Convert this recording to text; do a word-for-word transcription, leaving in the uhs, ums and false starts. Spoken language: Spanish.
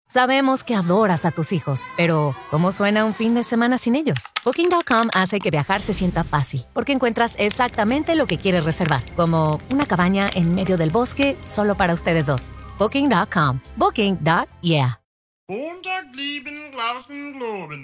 Sabemos que adoras a tus hijos, pero ¿cómo suena un fin de semana sin ellos? Booking punto com hace que viajar se sienta fácil, porque encuentras exactamente lo que quieres reservar, como una cabaña en medio del bosque solo para ustedes dos. Booking punto com. Booking. Yeah.